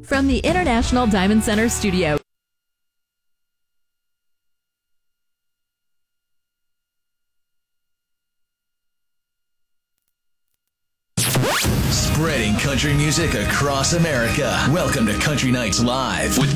From the International Diamond Center studio. Spreading country music across America. Welcome to Country Nights Live with